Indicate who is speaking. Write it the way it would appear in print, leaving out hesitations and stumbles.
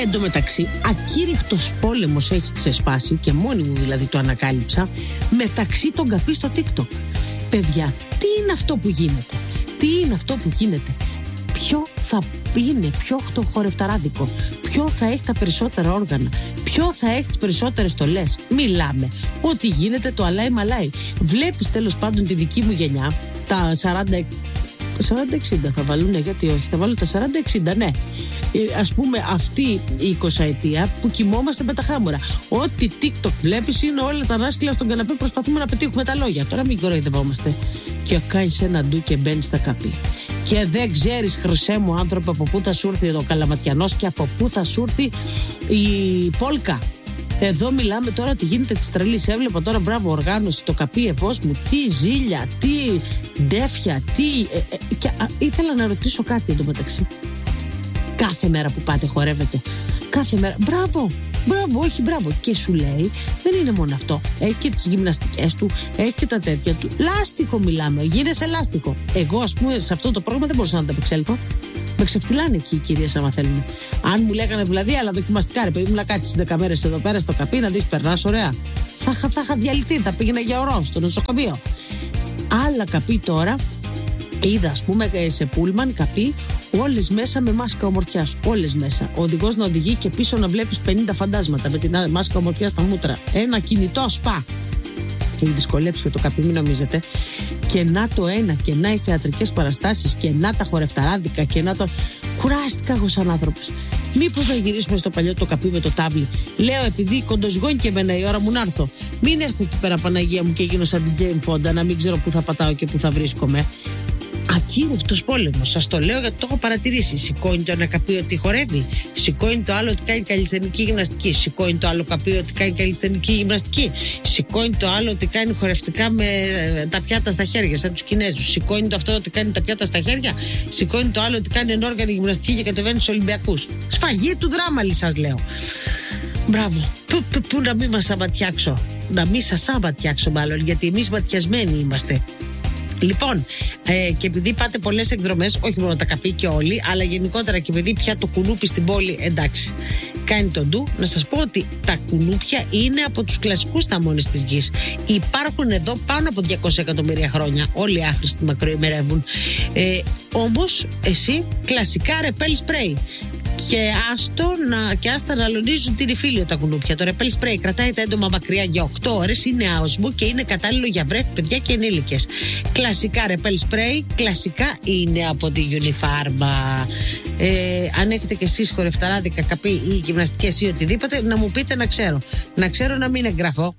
Speaker 1: Εν τω μεταξύ, ακήρυχτος πόλεμος έχει ξεσπάσει, και μόνη μου δηλαδή το ανακάλυψα, μεταξύ των καπί στο TikTok. Παιδιά, τι είναι αυτό που γίνεται? Τι είναι αυτό που γίνεται? Ποιο θα είναι πιο χορευταράδικο? Ποιο θα έχει τα περισσότερα όργανα? Ποιο θα έχει τις περισσότερες στολές? Μιλάμε. Ό,τι γίνεται το αλάι μαλάι. Βλέπεις τέλος πάντων τη δική μου γενιά, τα 40-60 θα βάλουν, γιατί όχι, θα βάλουν τα 40-60, ναι. Ας πούμε αυτή η 20ετία που κοιμόμαστε με τα χάμουρα. Ό,τι TikTok βλέπεις είναι όλα τα δάσκυλα στον καναπέ, προσπαθούμε να πετύχουμε τα λόγια. Τώρα μην κοροϊδευόμαστε. Και κάνεις ένα ντου και μπαίνεις στα καπί. Και δεν ξέρεις, χρυσέ μου άνθρωπε, από πού θα σου έρθει ο καλαματιανός και από πού θα σου έρθει η πόλκα. Εδώ μιλάμε τώρα ότι γίνεται της τρελής. Έβλεπα τώρα, μπράβο, οργάνωση, το καπί Ευώς μου. Τι ζήλια, τι ντέφια, τι. Και ήθελα να ρωτήσω κάτι εντωμεταξύ. Κάθε μέρα που πάτε χορεύετε? Κάθε μέρα? Μπράβο, όχι μπράβο. Και σου λέει, δεν είναι μόνο αυτό. Έχει και τις γυμναστικές του, έχει και τα τέτοια του. Λάστιχο μιλάμε, γίνεσαι λάστιχο. Εγώ, ας πούμε, σε αυτό το πρόγραμμα δεν μπορούσα να τα απεξέλθω. Με ξεφτυλάνε εκεί οι κυρίες, άμα θέλουν. Αν μου λέγανε δηλαδή, αλλά δοκιμαστικά, ρε παιδί μου, να κάτσεις 10 μέρες εδώ πέρα στο καπί, να δεις, περνάς ωραία. Θα είχα διαλυθεί, θα πήγαινα για ωρό στο νοσοκομείο. Άλλα καπί τώρα, είδα, ας πούμε, σε πούλμαν καπί, όλες μέσα με μάσκα ομορφιάς. Όλες μέσα. Ο οδηγός να οδηγεί και πίσω να βλέπεις 50 φαντάσματα με την μάσκα ομορφιάς στα μούτρα. Ένα κινητό σπα. Έχει δυσκολέψει και το καπί, μην νομίζετε. Και να το ένα, και να οι θεατρικές παραστάσεις, και να τα χορευταράδικα, και να το. Κουράστηκα εγώ σαν άνθρωπος. Μήπως να γυρίσουμε στο παλιό το καπί με το τάβλι? Λέω, επειδή κοντοζγώνει και εμένα η ώρα μου να έρθω. Μην έρθω εκεί πέρα, Παναγία μου, και γίνω σαν την Τζέιν Φόντα, να μην ξέρω πού θα πατάω και πού θα βρίσκομαι. Ακήρυχτος πόλεμος, σας το λέω γιατί το έχω παρατηρήσει. Σηκώνει το ένα καπί ότι χορεύει, σηκώνει το άλλο ότι κάνει καλλισθενική γυμναστική, σηκώνει το άλλο καπί ότι κάνει καλλισθενική γυμναστική, σηκώνει το άλλο ότι κάνει χορευτικά με τα πιάτα στα χέρια, σαν τους Κινέζους, σηκώνει το αυτό ότι κάνει τα πιάτα στα χέρια, σηκώνει το άλλο ότι κάνει ενόργανη γυμναστική και κατεβαίνει στους Ολυμπιακούς. Σφαγή του δράμαλη, σας λέω. Μπράβο. Πού να μην μας αματιάξω, να μην σας αματιάξω μάλλον, γιατί εμείς ματιασμένοι είμαστε. Λοιπόν, και επειδή πάτε πολλές εκδρομές, όχι μόνο τα καπί και όλοι, αλλά γενικότερα και επειδή πια το κουνούπι στην πόλη, εντάξει, κάνει τον ντου, να σας πω ότι τα κουνούπια είναι από τους κλασικούς θαμώνες της γης. Υπάρχουν εδώ πάνω από 200 εκατομμύρια χρόνια. Όλοι οι άχρηστοι μακροημερεύουν. Όμως, εσύ, κλασικά ρεπέλ σπρέι. Και άστα να αλωνίζουν την υφήλιο τα κουνούπια. Το ρεπέλ σπρέι κρατάει τα έντομα μακριά για 8 ώρες, είναι άοσμο και είναι κατάλληλο για βρέφη, παιδιά και ενήλικες. Κλασικά ρεπέλ σπρέι, κλασικά είναι από τη Unifarma. Αν έχετε και εσείς χορευταράδικα, καπί ή γυμναστικές ή οτιδήποτε, να μου πείτε να ξέρω. Να ξέρω, να μην εγγραφώ.